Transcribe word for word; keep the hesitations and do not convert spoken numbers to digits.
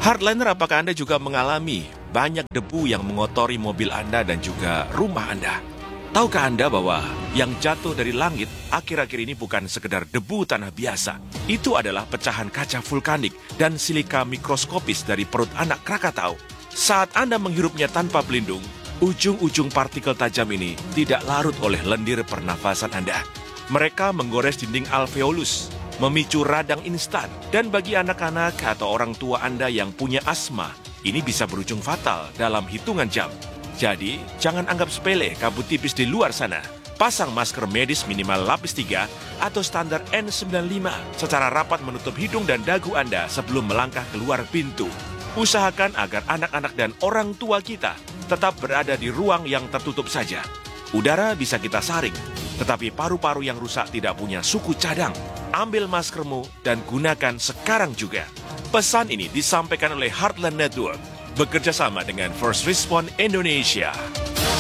Hardliner, apakah Anda juga mengalami banyak debu yang mengotori mobil Anda dan juga rumah Anda? Tahukah Anda bahwa yang jatuh dari langit akhir-akhir ini bukan sekedar debu tanah biasa? Itu adalah pecahan kaca vulkanik dan silika mikroskopis dari perut anak Krakatau. Saat Anda menghirupnya tanpa pelindung, ujung-ujung partikel tajam ini tidak larut oleh lendir pernafasan Anda. Mereka menggores dinding alveolus, memicu radang instan, dan bagi anak-anak atau orang tua Anda yang punya asma, ini bisa berujung fatal dalam hitungan jam. Jadi, jangan anggap sepele kabut tipis di luar sana. Pasang masker medis minimal lapis tiga atau standar N sembilan puluh lima secara rapat menutup hidung dan dagu Anda sebelum melangkah keluar pintu. Usahakan agar anak-anak dan orang tua kita tetap berada di ruang yang tertutup saja. Udara bisa kita saring, tetapi paru-paru yang rusak tidak punya suku cadang. Ambil maskermu dan gunakan sekarang juga. Pesan ini disampaikan oleh Heartland Network, bekerja sama dengan First Respond Indonesia.